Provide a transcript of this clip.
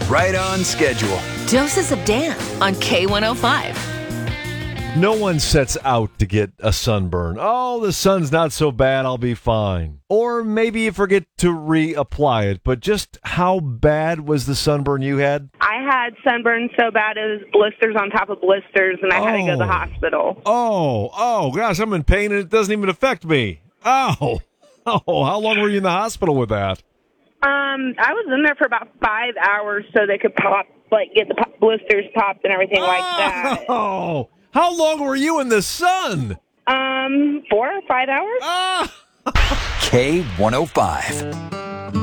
right on schedule. Doses of Dan on K105. No one sets out to get a sunburn. Oh, the sun's not so bad, I'll be fine. Or maybe you forget to reapply it. But just how bad was the sunburn you had? I had sunburn so bad it was blisters on top of blisters, and I had to go to the hospital. Oh, gosh, I'm in pain and it doesn't even affect me. Oh, how long were you in the hospital with that? I was in there for about 5 hours so they could get the blisters popped and everything like that. Oh, how long were you in the sun? 4 or 5 hours. K105.